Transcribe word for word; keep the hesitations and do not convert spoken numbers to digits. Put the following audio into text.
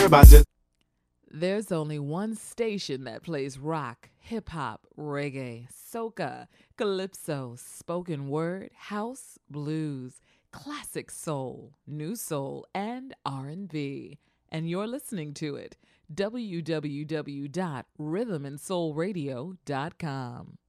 There's only one station that plays rock, hip hop, reggae, soca, calypso, spoken word, house, blues, classic soul, new soul, and R and B. And you're listening to it. w w w dot rhythm and soul radio dot com.